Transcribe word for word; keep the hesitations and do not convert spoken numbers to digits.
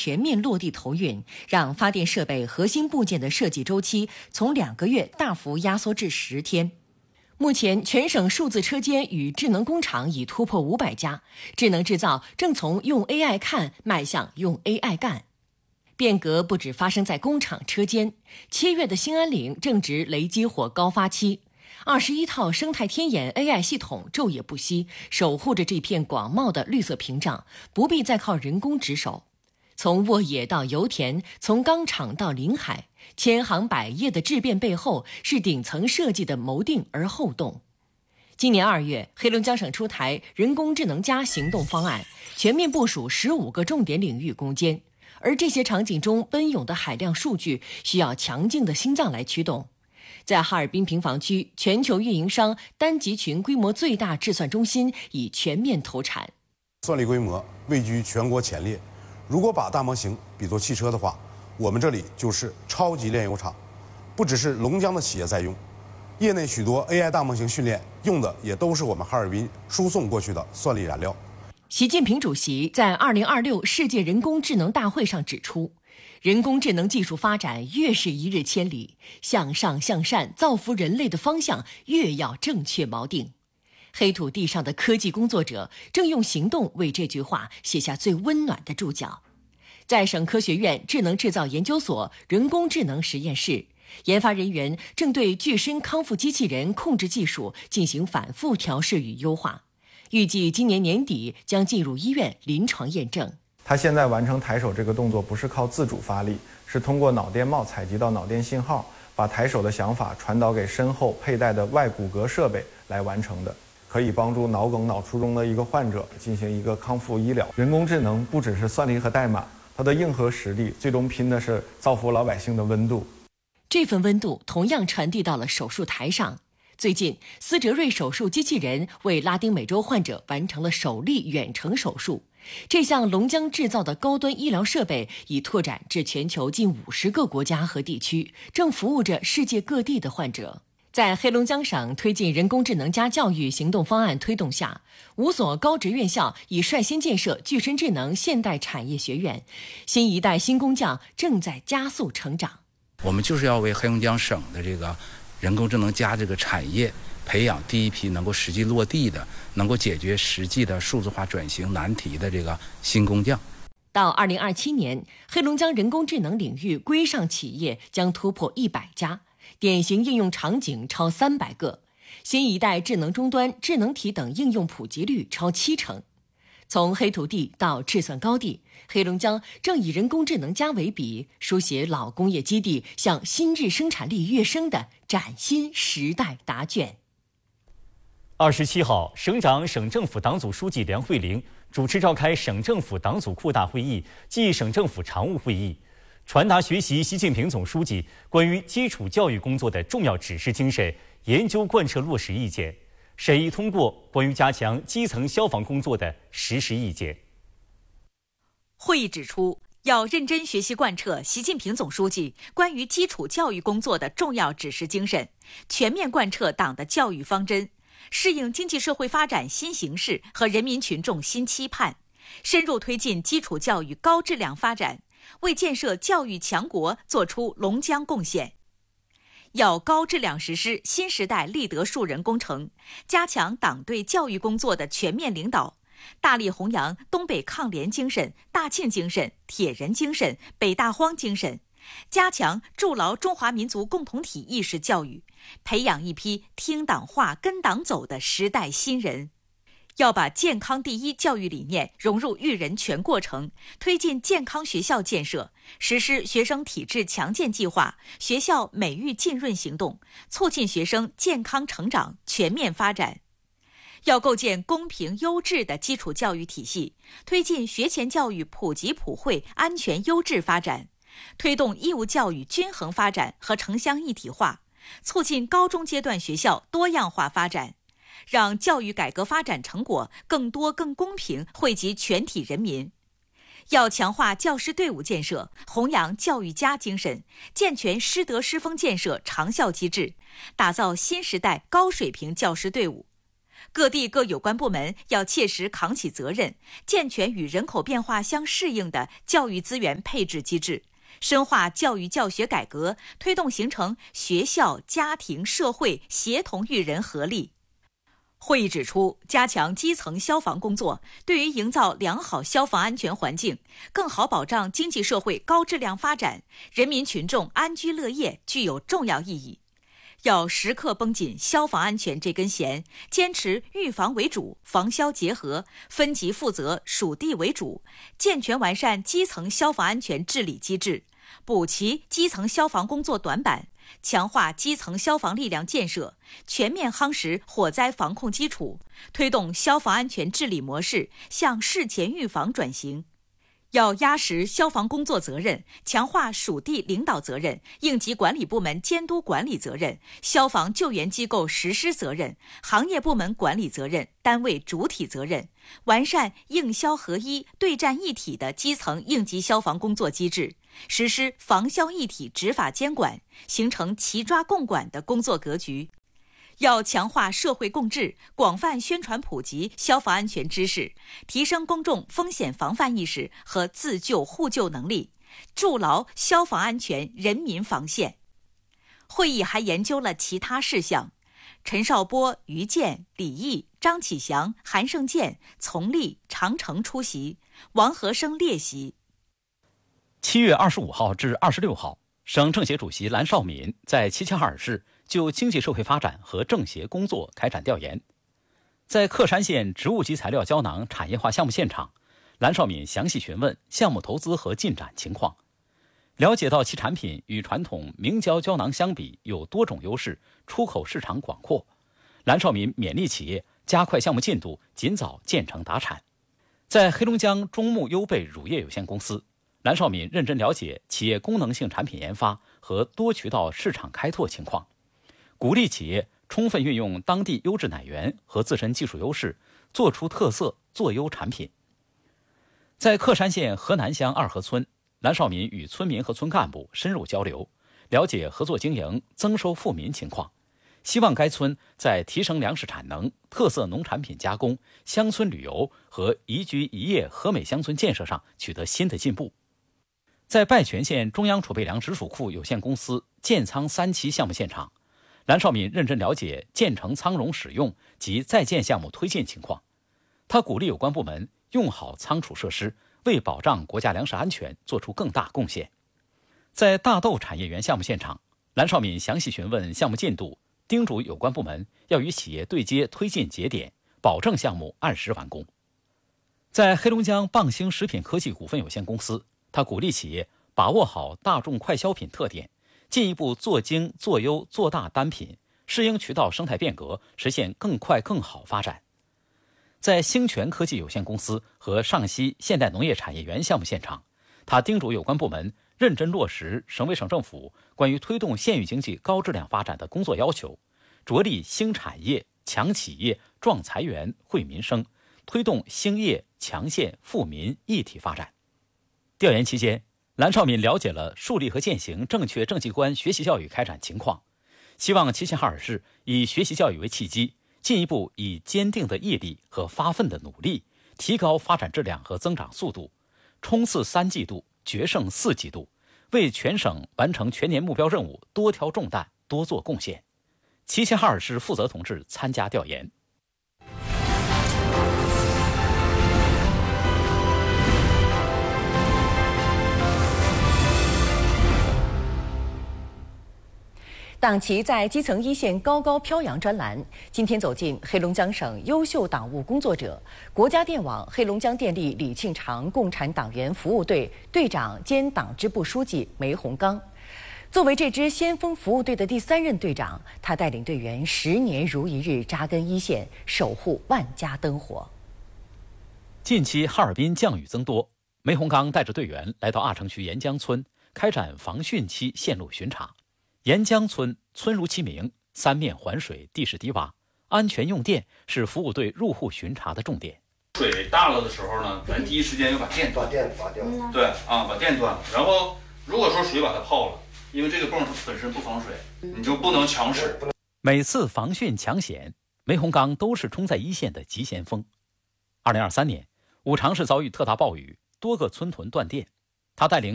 全面落地投运，让发电设备核心部件的设计周期从两个月大幅压缩至十天。目前，全省数字车间与智能工厂已突破五百家，智能制造正从用 A I 看迈向用 A I 干。变革不只发生在工厂车间，七月的兴安岭正值雷击火高发期，二十一套生态天眼 A I 系统昼夜不息，守护着这片广袤的绿色屏障，不必再靠人工值守。从沃野到油田，从钢厂到临海，千行百业的质变背后是顶层设计的谋定而后动。今年二月，黑龙江省出台人工智能加行动方案，全面部署十五个重点领域攻坚。而这些场景中奔涌的海量数据，需要强劲的心脏来驱动。在哈尔滨平房区，全球运营商单集群规模最大制算中心已全面投产， 算力规模位居全国前列。如果把大模型比作汽车的话，我们这里就是超级炼油厂。不只是龙江的企业在用，业内许多 A I 大模型训练用的也都是我们哈尔滨输送过去的算力燃料。 习近平主席在二零二六世界人工智能大会上指出，人工智能技术发展越是一日千里，向上向善造福人类的方向越要正确锚定。黑土地上的科技工作者正用行动为这句话写下最温暖的注脚。在省科学院智能制造研究所人工智能实验室，研发人员正对具身康复机器人控制技术进行反复调试与优化，预计今年年底将进入医院临床验证。 他现在完成抬手这个动作不是靠自主发力，是通过脑电帽采集到脑电信号，把抬手的想法传导给身后佩戴的外骨骼设备来完成的，可以帮助脑梗、脑卒中的一个患者进行一个康复医疗。人工智能不只是算力和代码，它的硬核实力最终拼的是造福老百姓的温度。 这份温度同样传递到了手术台上。最近，思哲瑞手术机器人为拉丁美洲患者完成了首例远程手术。这项龙江制造的高端医疗设备已拓展至全球近五十个国家和地区，正服务着世界各地的患者。在黑龙江省推进人工智能加教育行动方案推动下，五所高职院校已率先建设具身智能现代产业学院，新一代新工匠正在加速成长。 我们就是要为黑龙江省的这个人工智能加这个产业培养第一批能够实际落地的、能够解决实际的数字化转型难题的这个新工匠。 到二零二七年，黑龙江人工智能领域规上企业将突破一百家，典型应用场景超三百个，新一代智能终端、智能体等应用普及率超七成。从黑土地到智算高地，黑龙江正以人工智能加为笔，书写老工业基地向新质生产力跃升的崭新时代答卷。 二十七号，省长、省政府党组书记梁慧玲主持召开省政府党组扩大会议暨省政府常务会议，传达学习习近平总书记关于基础教育工作的重要指示精神，研究贯彻落实意见，审议通过关于加强基层消防工作的实施意见。 会议指出，要认真学习贯彻习近平总书记关于基础教育工作的重要指示精神，全面贯彻党的教育方针，适应经济社会发展新形势和人民群众新期盼，深入推进基础教育高质量发展，为建设教育强国作出龙江贡献。要高质量实施新时代立德树人工程，加强党对教育工作的全面领导，大力弘扬东北抗联精神、大庆精神、铁人精神、北大荒精神，加强筑牢中华民族共同体意识教育，培养一批听党话、跟党走的时代新人。要把健康第一教育理念融入育人全过程，推进健康学校建设，实施学生体质强健计划、学校美育浸润行动，促进学生健康成长、全面发展。要构建公平优质的基础教育体系，推进学前教育普及普惠、安全优质发展，推动义务教育均衡发展和城乡一体化，促进高中阶段学校多样化发展，让教育改革发展成果更多更公平惠及全体人民。要强化教师队伍建设，弘扬教育家精神，健全师德师风建设长效机制，打造新时代高水平教师队伍。 各地各有关部门要切实扛起责任，健全与人口变化相适应的教育资源配置机制，深化教育教学改革，推动形成学校、家庭、社会协同育人合力。会议指出，加强基层消防工作，对于营造良好消防安全环境，更好保障经济社会高质量发展、人民群众安居乐业具有重要意义。要时刻绷紧消防安全这根弦，坚持预防为主、防消结合、分级负责、属地为主，健全完善基层消防安全治理机制，补齐基层消防工作短板，强化基层消防力量建设，全面夯实火灾防控基础，推动消防安全治理模式向事前预防转型。要压实消防工作责任，强化属地领导责任、应急管理部门监督管理责任、消防救援机构实施责任、行业部门管理责任、单位主体责任，完善应消合一、对战一体的基层应急消防工作机制，实施防消一体执法监管，形成齐抓共管的工作格局。要强化社会共治，广泛宣传普及消防安全知识，提升公众风险防范意识和自救互救能力，筑牢消防安全人民防线。会议还研究了其他事项，陈少波、于健、李毅、张启祥、韩胜健、丛立、常成出席，王和生列席。 七月二十五号至二十六号，省政协主席蓝绍敏在齐齐哈尔市就经济社会发展和政协工作开展调研。在克山县植物基材料胶囊产业化项目现场，蓝绍敏详细询问项目投资和进展情况，了解到其产品与传统明胶胶囊相比有多种优势，出口市场广阔。蓝绍敏勉励企业加快项目进度，尽早建成达产。在黑龙江中牧优贝乳业有限公司，蓝绍敏认真了解企业功能性产品研发和多渠道市场开拓情况，鼓励企业充分运用当地优质奶源和自身技术优势，做出特色，做优产品。在克山县河南乡二河村，蓝绍敏与村民和村干部深入交流，了解合作经营、增收富民情况，希望该村在提升粮食产能、特色农产品加工、乡村旅游和宜居宜业和美乡村建设上取得新的进步。在拜泉县中央储备粮直属库有限公司建仓三期项目现场，蓝绍敏认真了解建成仓容使用及在建项目推进情况。他鼓励有关部门用好仓储设施，为保障国家粮食安全做出更大贡献。在大豆产业园项目现场，蓝绍敏详细询问项目进度，叮嘱有关部门要与企业对接推进节点，保证项目按时完工。在黑龙江棒星食品科技股份有限公司，他鼓励企业把握好大众快消品特点，进一步做精做优做大单品，适应渠道生态变革，实现更快更好发展。在兴全科技有限公司和上溪现代农业产业园项目现场，他叮嘱有关部门认真落实省委省政府关于推动县域经济高质量发展的工作要求，着力兴产业、强企业、壮财源、惠民生，推动兴业、强县、富民一体发展。调研期间，蓝绍敏了解了树立和践行正确政绩观学习教育开展情况，希望齐齐哈尔市以学习教育为契机，进一步以坚定的毅力和发奋的努力，提高发展质量和增长速度，冲刺三季度，决胜四季度，为全省完成全年目标任务多挑重担，多做贡献。齐齐哈尔市负责同志参加调研。 党旗在基层一线高高飘扬专栏今天走进黑龙江省优秀党务工作者，国家电网黑龙江电力李庆长共产党员服务队队长兼党支部书记梅洪刚。作为这支先锋服务队的第三任队长，他带领队员十年如一日扎根一线，守护万家灯火。 近期哈尔滨降雨增多，梅洪刚带着队员来到阿城区沿江村，开展防汛期线路巡查。沿江村村如其名，三面环水，地势低洼，安全用电是服务队入户巡查的重点。 水大了的时候呢，咱第一时间要把电断， 把电拔掉。 对啊，把电断了。然后如果说水把它泡了，因为这个泵它本身不防水，你就不能强使。 每次防汛抢险， 煤洪岗都是冲在一线的急先锋。二零二三年，五常市遭遇特大暴雨，多个村屯断电，他带领